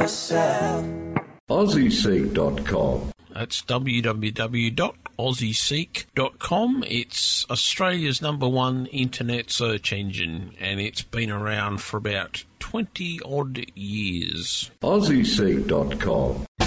myself. AussieSeek.com. That's www.aussieseek.com. It's Australia's #1 internet search engine, and it's been around for about 20-odd years. AussieSeek.com.